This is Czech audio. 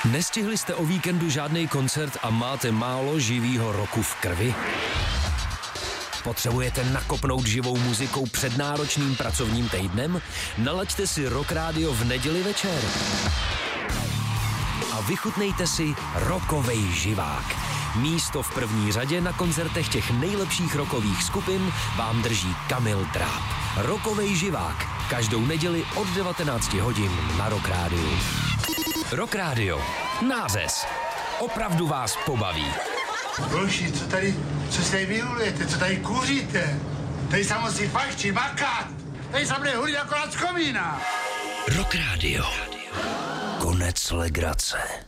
Nestihli jste o víkendu žádný koncert a máte málo živýho roku v krvi? Potřebujete nakopnout živou muzikou před náročným pracovním týdnem? Nalaďte si Rock Radio v neděli večer. A vychutnejte si rockovej živák. Místo v první řadě na koncertech těch nejlepších rockových skupin vám drží Kamil Dráb. Rockovej živák. Každou neděli od 19 hodin na Rock Radio. Rock Radio. Nářez. Opravdu vás pobaví. Boši, co se tady vylujete, co tady kouříte? Tady se musí fakt makat. Tady se bude hulit jako na z komína. Rock Radio. Konec legrace.